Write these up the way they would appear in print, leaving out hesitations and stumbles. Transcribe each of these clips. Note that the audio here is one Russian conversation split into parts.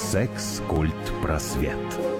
Секс-культ просвет.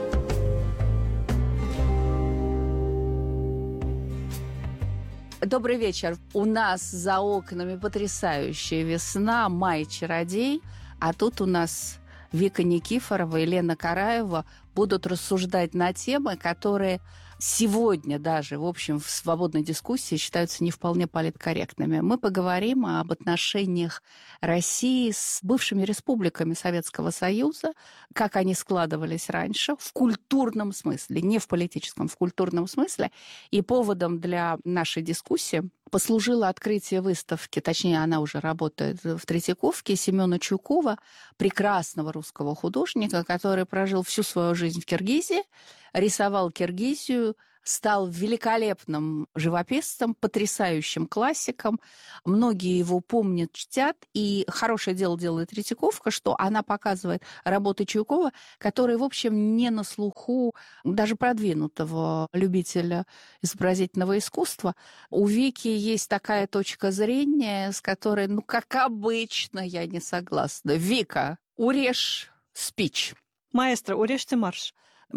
Добрый вечер. У нас за окнами потрясающая весна, май-чародей, а тут у нас Вика Никифорова и Лена Караева будут рассуждать на темы, которые сегодня даже, в общем, в свободной дискуссии считаются не вполне политкорректными. Мы поговорим об отношениях России с бывшими республиками Советского Союза, как они складывались раньше, в культурном смысле, не в политическом, в культурном смысле. И поводом для нашей дискуссии послужило открытие выставки, точнее, она уже работает в Третьяковке, Семёна Чуйкова, прекрасного русского художника, который прожил всю свою жизнь в Киргизии, рисовал Киргизию, стал великолепным живописцем, потрясающим классиком. Многие его помнят, чтят. И хорошее дело делает Третьяковка, что она показывает работы Чуйкова, которые, в общем, не на слуху даже продвинутого любителя изобразительного искусства. У Вики есть такая точка зрения, с которой, как обычно, я не согласна. Вика, урежь спич. Маэстро, урежьте марш.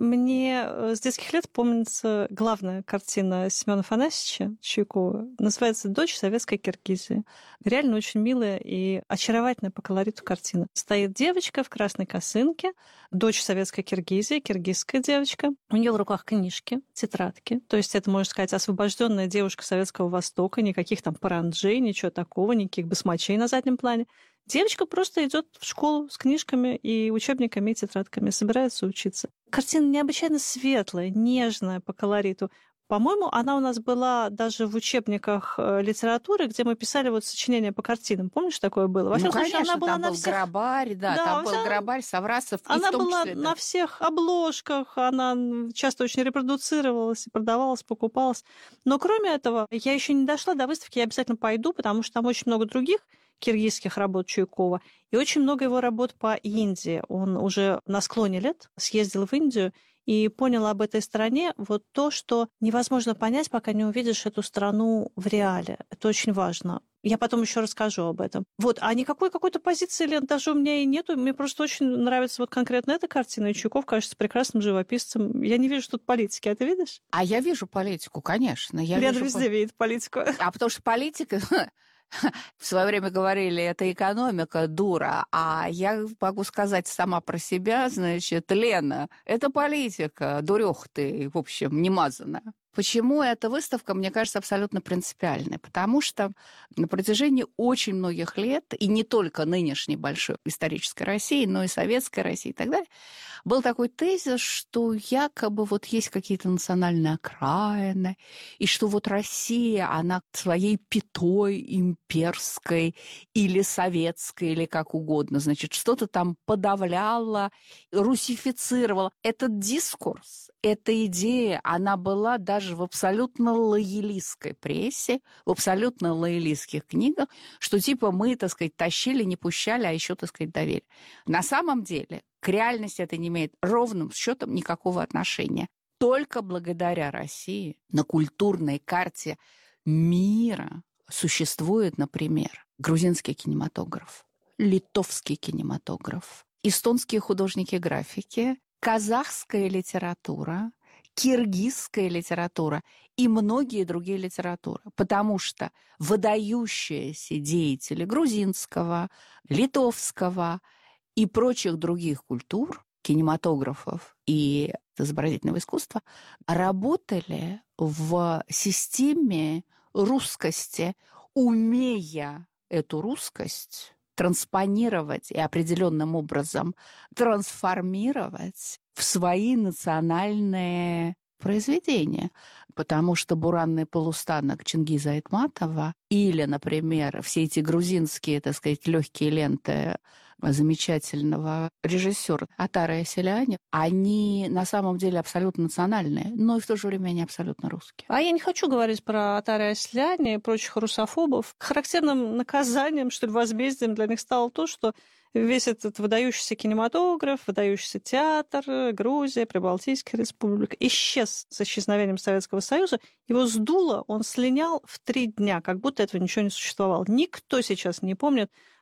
Мне с детских лет помнится главная картина Семёна Афанасьевича Чуйкова. Называется «Дочь советской Киргизии». Реально очень милая и очаровательная по колориту картина. Стоит девочка в красной косынке, дочь советской Киргизии, киргизская девочка. У нее в руках книжки, тетрадки. То есть это, можно сказать, освобожденная девушка Советского Востока, никаких там паранджей, ничего такого, никаких басмачей на заднем плане. Девочка просто идет в школу с книжками и учебниками и тетрадками, собирается учиться. Картина необычайно светлая, нежная по колориту. По-моему, она у нас была даже в учебниках литературы, где мы писали сочинения по картинам. Помнишь, такое было? Во всяком случае, конечно, она была там был Грабарь, там был Грабарь, Саврасов. Она была на всех обложках, она часто очень репродуцировалась, продавалась, покупалась. Но кроме этого, я еще не дошла до выставки, я обязательно пойду, потому что там очень много других киргизских работ Чуйкова, и очень много его работ по Индии. Он уже на склоне лет съездил в Индию и понял об этой стране вот то, что невозможно понять, пока не увидишь эту страну в реале. Это очень важно. Я потом еще расскажу об этом. А никакой какой-то позиции, Лен, даже у меня и нету. Мне просто очень нравится конкретно эта картина, и Чуйков кажется прекрасным живописцем. Я не вижу тут политики, а ты видишь? А я вижу политику, конечно. Лена везде видит политику. А потому что политика... В свое время говорили, это экономика, дура. А я могу сказать сама про себя, значит, Лена, это политика, дурёх ты, в общем, немазанная. Почему эта выставка, мне кажется, абсолютно принципиальной? Потому что на протяжении очень многих лет, и не только нынешней большой исторической России, но и советской России и так далее, был такой тезис, что якобы есть какие-то национальные окраины, и что Россия, она своей пятой имперской или советской, или как угодно, значит, что-то там подавляла, русифицировала. Этот дискурс, эта идея, она была даже в абсолютно лоялистской прессе, в абсолютно лоялистских книгах, что мы, так сказать, тащили, не пущали, а еще, так сказать, доверили. На самом деле к реальности это не имеет ровным счетом никакого отношения. Только благодаря России на культурной карте мира существует, например, грузинский кинематограф, литовский кинематограф, эстонские художники графики, казахская литература, киргизская литература и многие другие литературы. Потому что выдающиеся деятели грузинского, литовского и прочих других культур, кинематографов и изобразительного искусства работали в системе русскости, умея эту русскость транспонировать и определенным образом трансформировать в свои национальные произведения. Потому что «Буранный полустанок» Чингиза Айтматова или, например, все эти грузинские, так сказать, легкие ленты замечательного режиссера Атара Яселяни, они на самом деле абсолютно национальные, но и в то же время они абсолютно русские. А я не хочу говорить про Атара Яселяни и прочих русофобов. Характерным наказанием, что ли, возмездием для них стало то, что весь этот выдающийся кинематограф, выдающийся театр, Грузия, Прибалтийская республика исчез с исчезновением Советского Союза. Его сдуло, он слинял в 3 дня, как будто этого ничего не существовало. Никто сейчас не помнит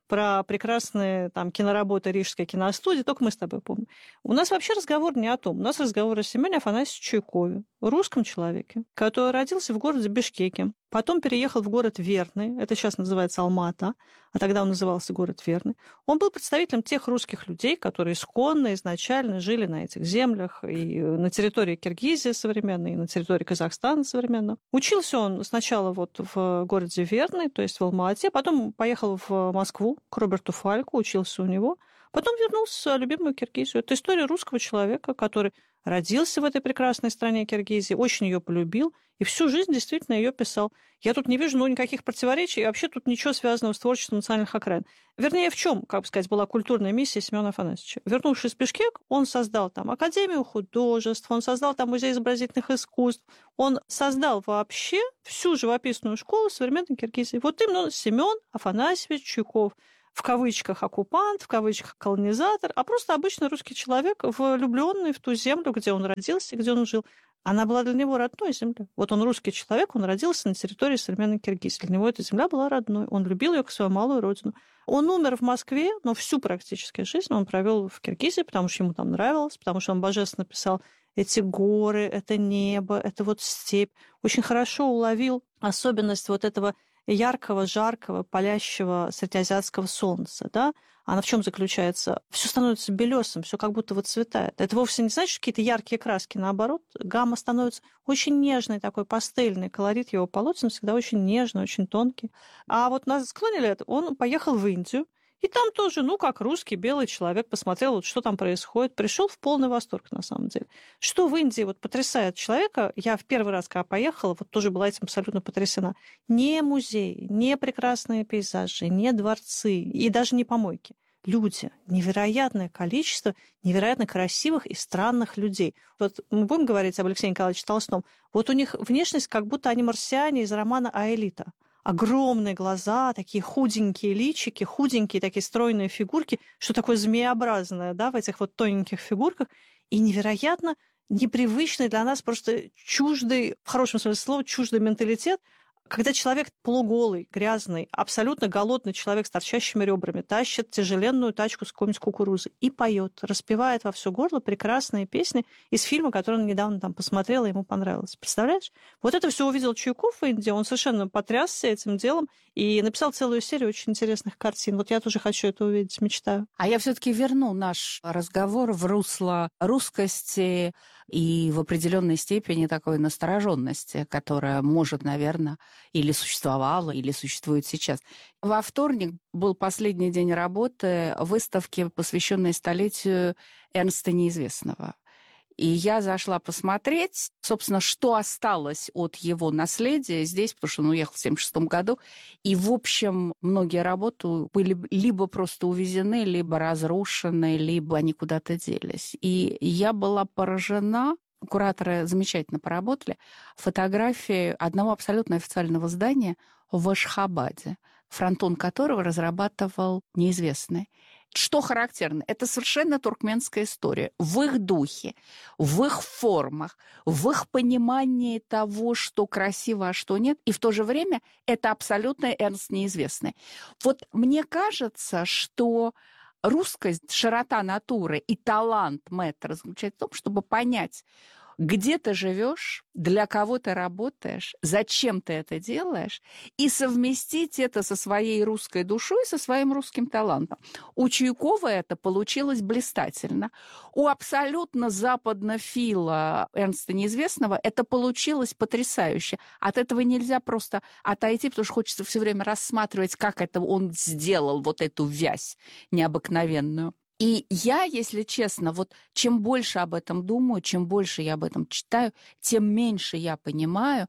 про прекрасные там киноработы Рижской киностудии, только мы с тобой помним. У нас вообще разговор не о том. У нас разговор о Семене Афанасьевиче Чуйкове, русском человеке, который родился в городе Бишкеке, потом переехал в город Верный, это сейчас называется Алмата, а тогда он назывался город Верный. Он был представителем тех русских людей, которые исконно, изначально жили на этих землях и на территории Киргизии современной, и на территории Казахстана современного. Учился он сначала вот в городе Верный, то есть в Алма-Ате, потом поехал в Москву к Роберту Фальку, учился у него, потом вернулся в любимую Киргизию. Это история русского человека, который родился в этой прекрасной стране Киргизии, очень ее полюбил и всю жизнь действительно ее писал. Я тут не вижу никаких противоречий, и вообще тут ничего связанного с творчеством национальных окраин. Вернее, в чем, как бы сказать, была культурная миссия Семена Афанасьевича? Вернувшись в Бишкек, он создал там Академию художеств, он создал там Музей изобразительных искусств, он создал вообще всю живописную школу современной Киргизии. Вот именно Семен Афанасьевич Чуйков. В кавычках оккупант, в кавычках колонизатор, а просто обычный русский человек, влюбленный в ту землю, где он родился и где он жил. Она была для него родной землей. Вот он русский человек, он родился на территории современной Киргизии. Для него эта земля была родной. Он любил ее как свою малую родину. Он умер в Москве, но всю практически жизнь он провел в Киргизии, потому что ему там нравилось, потому что он божественно писал эти горы, это небо, это вот степь. Очень хорошо уловил особенность вот этого яркого, жаркого, палящего среднеазиатского солнца, да? Она в чем заключается? Все становится белесым, все как будто выцветает. Это вовсе не значит, что какие-то яркие краски, наоборот, гамма становится очень нежной, такой пастельный, колорит его полотен всегда очень нежный, очень тонкий. А вот на склоне лет он поехал в Индию, и там тоже, как русский белый человек, посмотрел, вот что там происходит, пришел в полный восторг, на самом деле. Что в Индии вот потрясает человека, я в первый раз, когда поехала, вот тоже была этим абсолютно потрясена. Не музеи, не прекрасные пейзажи, не дворцы и даже не помойки. Люди, невероятное количество невероятно красивых и странных людей. Вот мы будем говорить об Алексее Николаевиче Толстом, вот у них внешность, как будто они марсиане из романа «Аэлита». Огромные глаза, такие худенькие личики, худенькие такие стройные фигурки, что такое змееобразное, да, в этих вот тоненьких фигурках, и невероятно непривычный для нас, просто чуждый, в хорошем смысле слова, чуждый менталитет, когда человек полуголый, грязный, абсолютно голодный человек с торчащими ребрами тащит тяжеленную тачку с какой-нибудь кукурузы и поет, распевает во все горло прекрасные песни из фильма, который он недавно там посмотрел, и ему понравилось. Представляешь? Вот это все увидел Чуйков в Индии, он совершенно потрясся этим делом и написал целую серию очень интересных картин. Вот я тоже хочу это увидеть, мечтаю. А я все-таки верну наш разговор в русло русскости и в определенной степени такой настороженности, которая может, наверное, или существовала, или существует сейчас. Во вторник был последний день работы выставки, посвященной столетию Эрнста Неизвестного. И я зашла посмотреть, собственно, что осталось от его наследия здесь, потому что он уехал в 1976 году. И, в общем, многие работы были либо просто увезены, либо разрушены, либо они куда-то делись. И я была поражена. Кураторы замечательно поработали. Фотографии одного абсолютно официального здания в Ашхабаде, фронтон которого разрабатывал неизвестный. Что характерно, это совершенно туркменская история. В их духе, в их формах, в их понимании того, что красиво, а что нет. И в то же время это абсолютно Эрнст Неизвестный. Вот мне кажется, что русскость, широта натуры и талант мэтра заключается в том, чтобы понять, где ты живешь, для кого ты работаешь, зачем ты это делаешь, и совместить это со своей русской душой, со своим русским талантом. У Чуйкова это получилось блистательно. У абсолютно западнофила Эрнста Неизвестного это получилось потрясающе. От этого нельзя просто отойти, потому что хочется все время рассматривать, как это он сделал, вот эту вязь необыкновенную. И я, если честно, вот чем больше об этом думаю, чем больше я об этом читаю, тем меньше я понимаю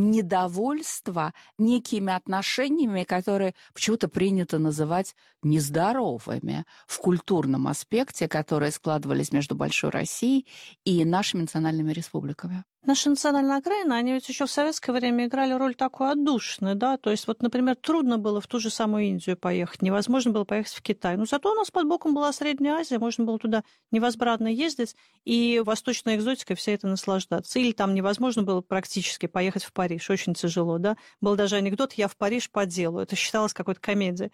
недовольство некими отношениями, которые почему-то принято называть нездоровыми в культурном аспекте, которые складывались между Большой Россией и нашими национальными республиками. Наши национальные окраины, они ведь еще в советское время играли роль такой отдушины, да, то есть вот, например, трудно было в ту же самую Индию поехать, невозможно было поехать в Китай, но зато у нас под боком была Средняя Азия, можно было туда невозбранно ездить и восточной экзотикой все это наслаждаться. Или там невозможно было практически поехать в Париж, очень тяжело, да. Был даже анекдот «я в Париж по делу», это считалось какой-то комедией.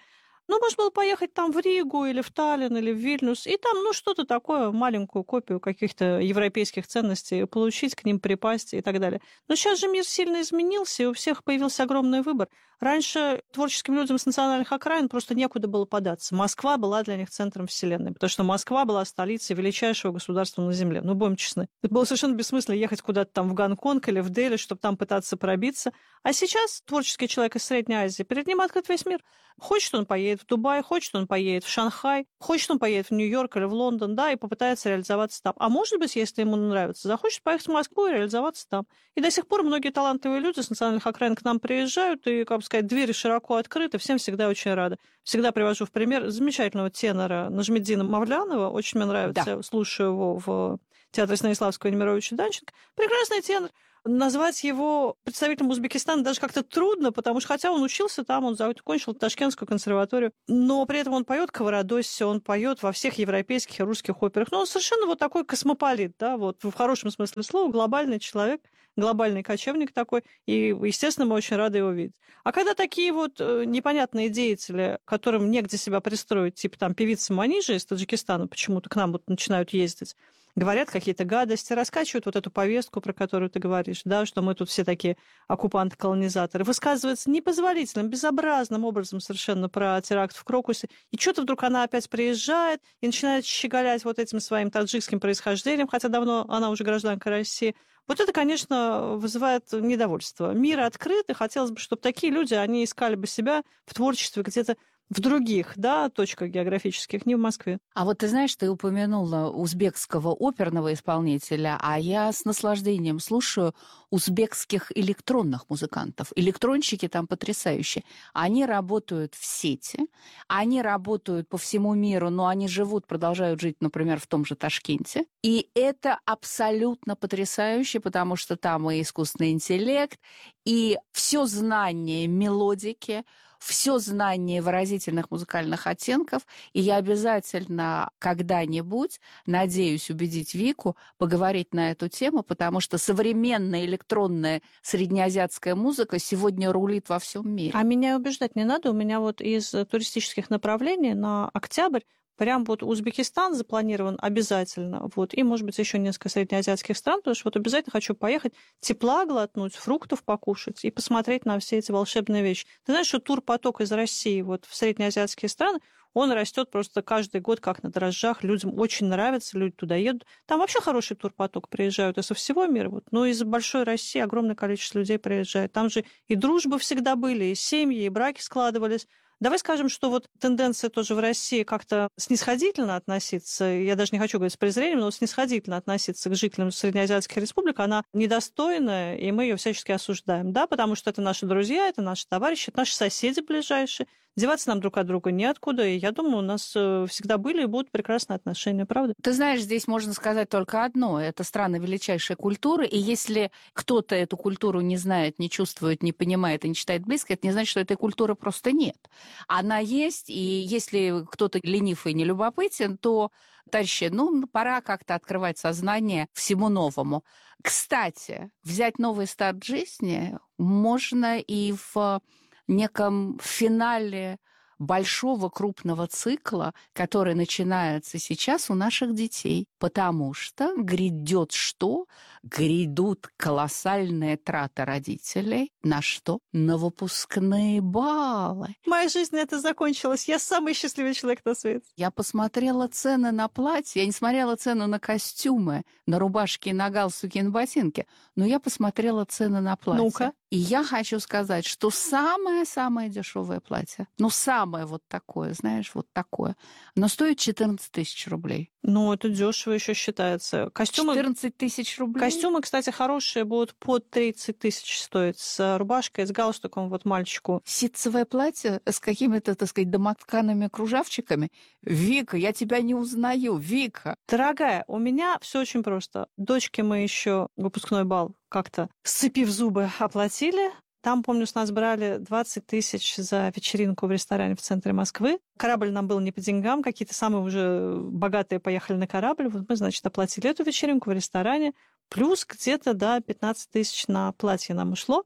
Ну, можно было поехать там в Ригу или в Таллин или в Вильнюс, и там, ну, что-то такое, маленькую копию каких-то европейских ценностей получить, к ним припасть и так далее. Но сейчас же мир сильно изменился, и у всех появился огромный выбор. Раньше творческим людям с национальных окраин просто некуда было податься. Москва была для них центром вселенной, потому что Москва была столицей величайшего государства на Земле. Ну, будем честны. Это было совершенно бессмысленно ехать куда-то там в Гонконг или в Дели, чтобы там пытаться пробиться. А сейчас творческий человек из Средней Азии, перед ним открыт весь мир. Хочет он поедет в Дубай, хочет он поедет в Шанхай, хочет он поедет в Нью-Йорк или в Лондон, да, и попытается реализоваться там. А может быть, если ему нравится, захочет поехать в Москву и реализоваться там. И до сих пор многие талантливые люди с национальных окраин к нам приезжают, и, как бы сказать, двери широко открыты, всем всегда очень рада. Всегда привожу в пример замечательного тенора Нажмеддина Мавлянова, очень мне нравится, Да. слушаю его в театре Станиславского и Немировича Данченко. Прекрасный тенор. Назвать его представителем Узбекистана даже как-то трудно, потому что, хотя он учился там, он закончил Ташкентскую консерваторию, но при этом он поет Каварадосси, он поет во всех европейских и русских операх. Но он совершенно вот такой космополит, да, вот в хорошем смысле слова, глобальный человек, глобальный кочевник такой, и, естественно, мы очень рады его видеть. А когда такие вот непонятные деятели, которым негде себя пристроить, типа там певицы Манижа из Таджикистана почему-то к нам вот начинают ездить, говорят какие-то гадости, раскачивают вот эту повестку, про которую ты говоришь, да, что мы тут все такие оккупанты-колонизаторы, высказывается непозволительным, безобразным образом совершенно про теракт в Крокусе, и что-то вдруг она опять приезжает и начинает щеголять вот этим своим таджикским происхождением, хотя давно она уже гражданка России. Вот это, конечно, вызывает недовольство. Мир открыт, и хотелось бы, чтобы такие люди, они искали бы себя в творчестве где-то в других, да, точках географических, не в Москве. А вот ты знаешь, ты упомянула узбекского оперного исполнителя, а я с наслаждением слушаю узбекских электронных музыкантов. Электронщики там потрясающие. Они работают в сети, они работают по всему миру, но они живут, продолжают жить, например, в том же Ташкенте. И это абсолютно потрясающе, потому что там и искусственный интеллект, и все знание мелодики, все знание выразительных музыкальных оттенков, и я обязательно когда-нибудь надеюсь убедить Вику поговорить на эту тему, потому что современная электронная среднеазиатская музыка сегодня рулит во всем мире. А меня убеждать не надо. У меня вот из туристических направлений на октябрь прям вот Узбекистан запланирован обязательно, вот, и, может быть, еще несколько среднеазиатских стран, потому что вот обязательно хочу поехать, тепла глотнуть, фруктов покушать и посмотреть на все эти волшебные вещи. Ты знаешь, что турпоток из России вот в среднеазиатские страны, он растет просто каждый год как на дрожжах, людям очень нравится, люди туда едут. Там вообще хороший турпоток, приезжают и со всего мира, вот. Но из большой России огромное количество людей приезжает. Там же и дружбы всегда были, и семьи, и браки складывались. Давай скажем, что вот тенденция тоже в России как-то снисходительно относиться, я даже не хочу говорить с презрением, но снисходительно относиться к жителям среднеазиатских республик, она недостойная, и мы ее всячески осуждаем, да, потому что это наши друзья, это наши товарищи, это наши соседи ближайшие. Деваться нам друг от друга неоткуда, и я думаю, у нас всегда были и будут прекрасные отношения, правда? Ты знаешь, здесь можно сказать только одно. Это страны величайшей культуры, и если кто-то эту культуру не знает, не чувствует, не понимает и не считает близкой, это не значит, что этой культуры просто нет. Она есть, и если кто-то ленив и нелюбопытен, то, товарищи, пора как-то открывать сознание всему новому. Кстати, взять новый старт жизни можно и в неком финале большого крупного цикла, который начинается сейчас у наших детей. Потому что грядет что? Грядут колоссальные траты родителей. На что? На выпускные баллы. Моя жизнь на это закончилась. Я самый счастливый человек на свете. Я посмотрела цены на платья. Я не смотрела цены на костюмы, на рубашки, на галстуки, на ботинки. Но я посмотрела цены на платья. Ну-ка. И я хочу сказать, что самое-самое дешевое платье, самое вот такое, знаешь, вот такое, оно стоит 14 тысяч рублей. Ну, это дешево еще считается. Костюмы... 14 тысяч рублей? Костюмы, кстати, хорошие будут под 30 тысяч стоить. С рубашкой, с галстуком вот мальчику. Ситцевое платье с какими-то, так сказать, домоткаными кружавчиками? Вика, я тебя не узнаю, Вика. Дорогая, у меня все очень просто. Дочке мы еще выпускной бал как-то, сцепив зубы, оплатили. Там, помню, с нас брали 20 тысяч за вечеринку в ресторане в центре Москвы. Корабль нам был не по деньгам, какие-то самые уже богатые поехали на корабль. Вот мы, значит, оплатили эту вечеринку в ресторане. Плюс где-то, 15 тысяч на платье нам ушло.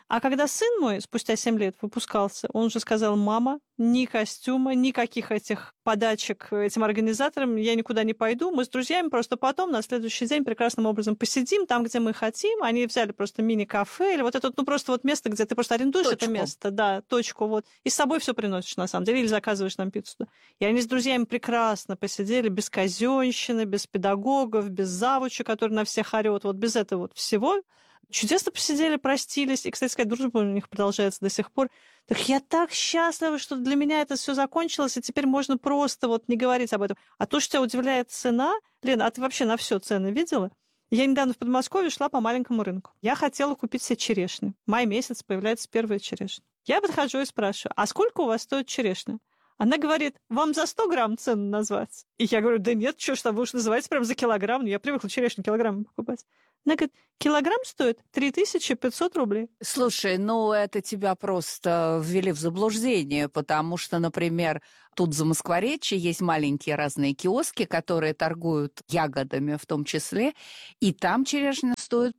А когда сын мой спустя 7 лет выпускался, он уже сказал: мама, ни костюма, никаких этих подачек этим организаторам, я никуда не пойду, мы с друзьями просто потом на следующий день прекрасным образом посидим там, где мы хотим. Они взяли просто мини-кафе или вот это, ну, просто вот место, где ты просто арендуешь Точку. это место, да, точку, вот, и с собой все приносишь, на самом деле, или заказываешь нам пиццу. Да. И они с друзьями прекрасно посидели, без казенщины, без педагогов, без завуча, который на всех орёт, вот без этого вот всего. Чудесно посидели, простились. И, кстати сказать, дружба у них продолжается до сих пор. Так я так счастлива, что для меня это все закончилось, и теперь можно просто вот не говорить об этом. А то, что тебя удивляет цена... Лена, а ты вообще на все цены видела? Я недавно в Подмосковье шла по маленькому рынку. Я хотела купить себе черешню. Май месяц появляется первая черешня. Я подхожу и спрашиваю: а сколько у вас стоит черешня? Она говорит: вам за 100 грамм цену назвать? И я говорю: да нет, что ж там, вы уж называете прям за килограмм. Я привыкла черешню килограммами покупать. Она говорит: килограмм стоит 3500 рублей. Слушай, ну это тебя просто ввели в заблуждение, потому что, например, тут за Москворечье есть маленькие разные киоски, которые торгуют ягодами в том числе, и там черешня стоит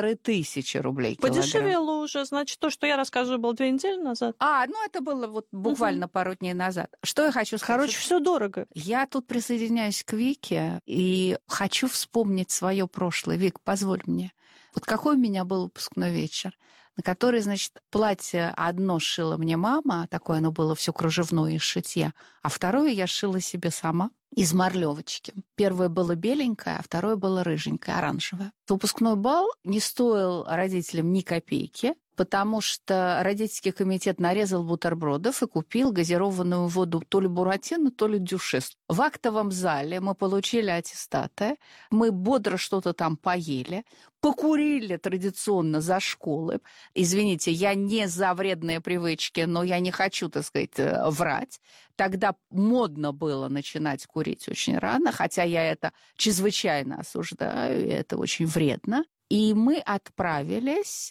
1500 рублей килограмм. Подешевело уже, значит, то, что я рассказывала, было 2 недели назад. Ну это было вот буквально пару дней назад. Что я хочу сказать? Короче, все дорого. Я тут присоединяюсь к Вике и хочу вспомнить свое прошлое. Вик, позволь мне. Вот какой у меня был выпускной вечер, на который, значит, платье одно шила мне мама, такое оно было все кружевное из шитья, а второе я шила себе сама из марлевочки. Первое было беленькое, а второе было рыженькое, оранжевое. Выпускной бал не стоил родителям ни копейки, потому что родительский комитет нарезал бутербродов и купил газированную воду то ли Буратино, то ли Дюшес. В актовом зале мы получили аттестаты, мы бодро что-то там поели, покурили традиционно за школы. Извините, я не за вредные привычки, но я не хочу, так сказать, врать. Тогда модно было начинать курить очень рано, хотя я это чрезвычайно осуждаю, и это очень вредно. И мы отправились...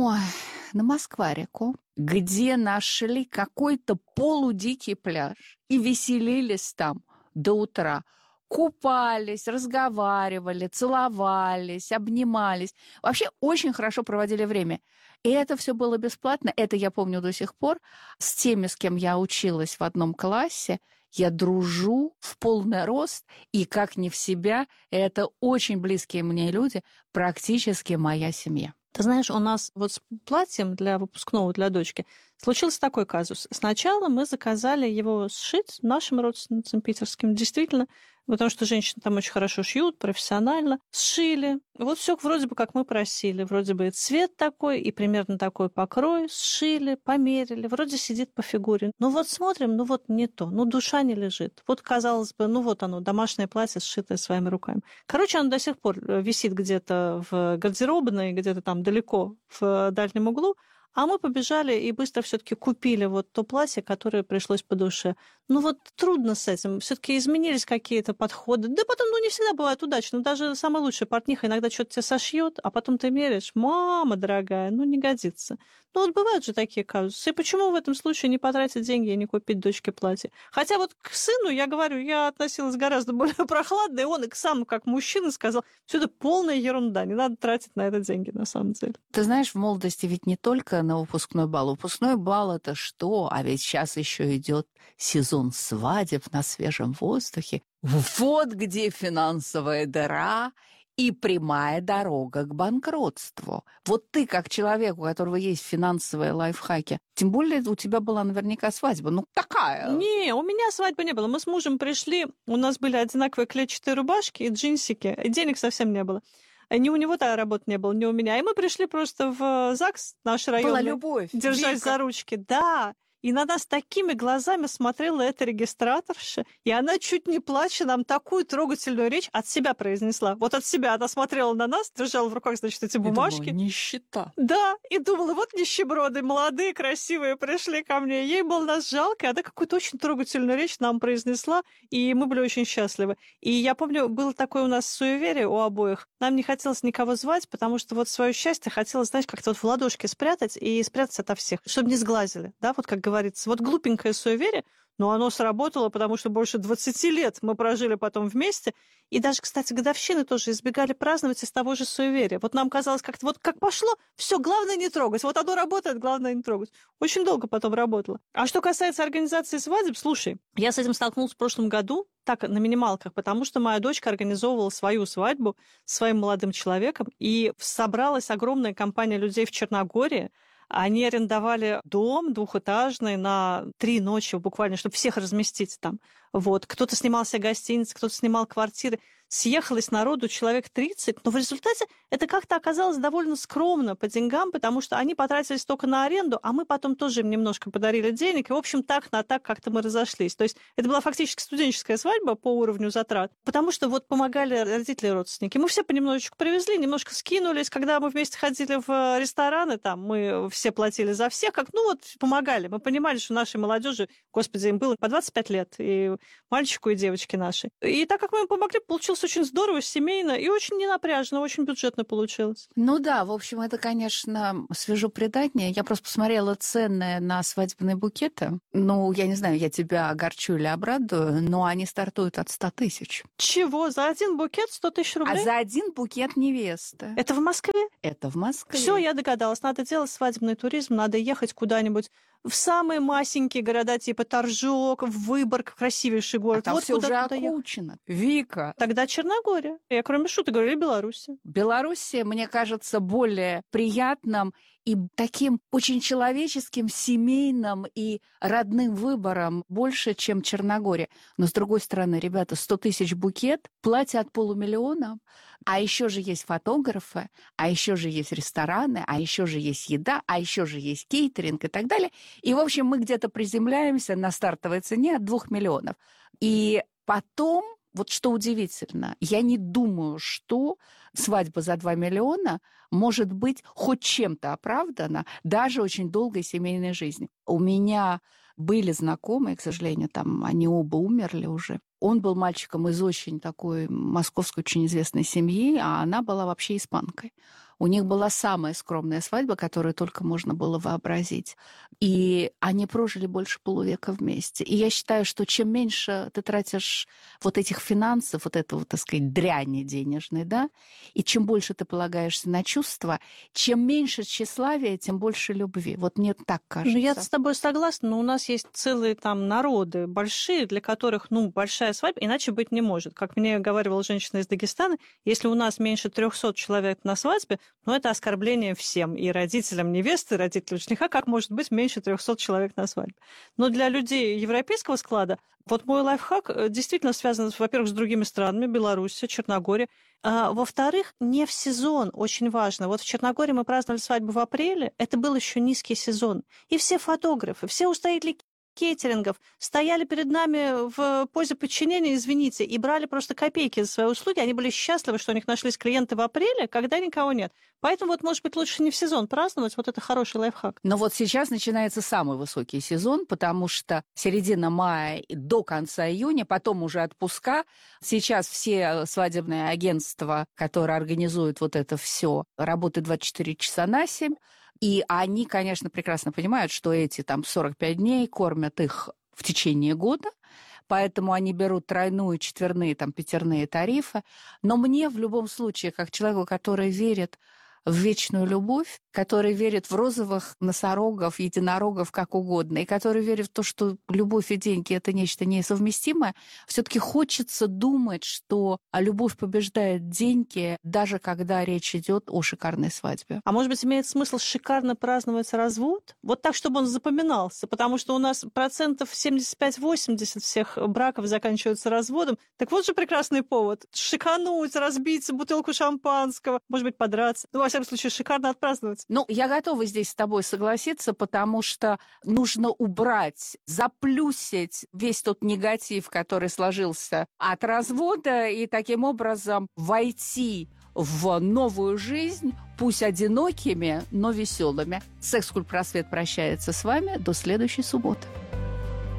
на Москва-реку, где нашли какой-то полудикий пляж и веселились там до утра. Купались, разговаривали, целовались, обнимались. Вообще очень хорошо проводили время. И это все было бесплатно. Это я помню до сих пор. С теми, с кем я училась в одном классе, я дружу в полный рост, и как не в себя, это очень близкие мне люди, практически моя семья. Ты знаешь, у нас вот с платьем для выпускного для дочки случился такой казус. Сначала мы заказали его сшить нашим родственницам питерским. Действительно, потому что женщины там очень хорошо шьют, профессионально. Сшили. Вот все вроде бы как мы просили. Вроде бы и цвет такой, и примерно такой покрой. Сшили, померили. Вроде сидит по фигуре. Ну вот смотрим, ну вот не то. Ну душа не лежит. Вот, казалось бы, ну вот оно, домашнее платье, сшитое своими руками. Короче, оно до сих пор висит где-то в гардеробной, где-то там далеко в дальнем углу. А мы побежали и быстро все-таки купили вот то платье, которое пришлось по душе. Ну вот трудно с этим. Все-таки изменились какие-то подходы. Да потом, не всегда бывает удачно. Даже самая лучшая портниха иногда что-то тебе сошьет, а потом ты меряешь: мама дорогая, не годится. Вот бывают же такие казусы. И почему в этом случае не потратить деньги и не купить дочке платье? Хотя вот к сыну, я говорю, я относилась гораздо более прохладно, и он и сам, как мужчина, сказал: все это полная ерунда, не надо тратить на это деньги, на самом деле. Ты знаешь, в молодости ведь не только на выпускной бал. Выпускной бал — это что? А ведь сейчас еще идет сезон свадеб на свежем воздухе. Вот где финансовая дыра и прямая дорога к банкротству. Вот ты, как человек, у которого есть финансовые лайфхаки, тем более у тебя была наверняка свадьба. Такая. Не, у меня свадьбы не было. Мы с мужем пришли, у нас были одинаковые клетчатые рубашки и джинсики, и денег совсем не было. Ни у него тогда работы не было, ни у меня. И мы пришли просто в ЗАГС, наш районный. Была любовь. Держась за ручки. Да. И на нас такими глазами смотрела эта регистраторша, и она, чуть не плача, нам такую трогательную речь от себя произнесла. Вот от себя она смотрела на нас, держала в руках, значит, эти бумажки. Я думала, нищета. Да, и думала, вот нищеброды, молодые, красивые, пришли ко мне. Ей было нас жалко, и она какую-то очень трогательную речь нам произнесла, и мы были очень счастливы. И я помню, было такое у нас суеверие у обоих. Нам не хотелось никого звать, потому что вот свое счастье хотелось, знаешь, как-то вот в ладошке спрятать и спрятать ото всех, чтобы не сглазили, да, вот как говорят говорится. Вот глупенькое суеверие, но оно сработало, потому что больше 20 лет мы прожили потом вместе. И даже, кстати, годовщины тоже избегали праздновать из того же суеверия. Вот нам казалось, как-то вот как пошло, все, главное не трогать. Вот оно работает, главное не трогать. Очень долго потом работало. А что касается организации свадеб, слушай, я с этим столкнулась в прошлом году, так, на минималках, потому что моя дочка организовывала свою свадьбу с своим молодым человеком, и собралась огромная компания людей в Черногории. Они арендовали дом двухэтажный на 3 ночи буквально, чтобы всех разместить там. Вот. Кто-то снимал себе гостиницы, кто-то снимал квартиры. Съехалось народу человек 30, но в результате это как-то оказалось довольно скромно по деньгам, потому что они потратились только на аренду, а мы потом тоже им немножко подарили денег, и, в общем, так на так как-то мы разошлись. То есть это была фактически студенческая свадьба по уровню затрат, потому что вот помогали родители и родственники. Мы все понемножечку привезли, немножко скинулись. Когда мы вместе ходили в рестораны, там мы все платили за всех, как, ну вот, помогали. Мы понимали, что нашей молодежи, господи, им было по 25 лет, и мальчику, и девочке нашей. И так как мы им помогли, получилось очень здорово, семейно и очень ненапряжно, очень бюджетно получилось. Ну да, в общем, это, конечно, свежепредание. Я просто посмотрела цены на свадебные букеты. Ну, я не знаю, я тебя огорчу или обрадую, но они стартуют от 100 тысяч. Чего? За один букет 100 тысяч рублей? А за один букет невесты. Это в Москве? Это в Москве. Все, я догадалась. Надо делать свадебный туризм, надо ехать куда-нибудь в самые масенькие города, типа Торжок, Выборг, красивейший город. А там вот все уже куда ехать. окучено. Вика. Тогда Черногория. Я, кроме шуток, говорю, и Беларусь. Белоруссия, мне кажется, более приятным и таким очень человеческим, семейным и родным выбором больше, чем Черногория. Но, с другой стороны, ребята, 100 тысяч букет, платье от 500 000, а еще же есть фотографы, а еще же есть рестораны, а еще же есть еда, а еще же есть кейтеринг и так далее. И, в общем, мы где-то приземляемся на стартовой цене от 2 миллионов. И потом, вот что удивительно, я не думаю, что свадьба за 2 миллиона может быть хоть чем-то оправдана даже очень долгой семейной жизни. У меня были знакомые, к сожалению, там они оба умерли уже. Он был мальчиком из очень такой московской, очень известной семьи, а она была вообще испанкой. У них была самая скромная свадьба, которую только можно было вообразить. И они прожили больше полувека вместе. И я считаю, что чем меньше ты тратишь вот этих финансов, вот этого, так сказать, дряни денежной, да, и чем больше ты полагаешься на чувства, чем меньше тщеславия, тем больше любви. Вот мне так кажется. Ну, я с тобой согласна, но у нас есть целые там народы большие, для которых, ну, большая свадьба иначе быть не может. Как мне говорила женщина из Дагестана, если у нас меньше 300 человек на свадьбе, ну, это оскорбление всем, и родителям невесты, и родителям жениха, как может быть меньше 300 человек на свадьбе. Но для людей европейского склада вот мой лайфхак действительно связан, во-первых, с другими странами, Белоруссия, Черногория. А, во-вторых, не в сезон, очень важно. Вот в Черногории мы праздновали свадьбу в апреле, это был еще низкий сезон. И все фотографы, все устроители кейтерингов стояли перед нами в позе подчинения, извините, и брали просто копейки за свои услуги. Они были счастливы, что у них нашлись клиенты в апреле, когда никого нет. Поэтому вот, может быть, лучше не в сезон праздновать, вот это хороший лайфхак. Но вот сейчас начинается самый высокий сезон, потому что середина мая до конца июня, потом уже отпуска. Сейчас все свадебные агентства, которые организуют вот это все, работают 24 часа на 7. И они, конечно, прекрасно понимают, что эти там 45 дней кормят их в течение года, поэтому они берут тройную, четверные, там, пятерные тарифы. Но мне в любом случае, как человеку, который верит в вечную любовь, который верит в розовых носорогов, единорогов, как угодно, и который верит в то, что любовь и деньги – это нечто несовместимое, все-таки хочется думать, что любовь побеждает деньги, даже когда речь идет о шикарной свадьбе. А может быть, имеет смысл шикарно праздновать развод? Вот так, чтобы он запоминался, потому что у нас 75-80% всех браков заканчиваются разводом. Так вот же прекрасный повод. Шикануть, разбить бутылку шампанского, может быть, подраться. Ну, во всяком случае, шикарно отпраздновать. Ну, я готова здесь с тобой согласиться, потому что нужно убрать, заплюсить весь тот негатив, который сложился от развода, и таким образом войти в новую жизнь, пусть одинокими, но веселыми. Секс-Культ Просвет прощается с вами до следующей субботы.